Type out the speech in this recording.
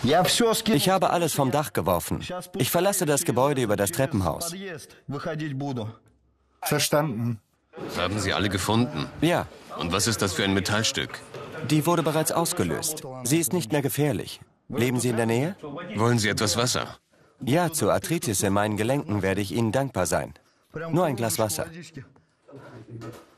Ich habe alles vom Dach geworfen. Ich verlasse das Gebäude über das Treppenhaus. Verstanden. Haben Sie alle gefunden? Ja, Und was ist das für ein Metallstück? die wurde bereits ausgelöst. Sie ist nicht mehr gefährlich. Leben Sie in der Nähe? Wollen Sie etwas Wasser? Ja, zur Arthritis in meinen Gelenken werde ich Ihnen dankbar sein. Nur ein Glas Wasser.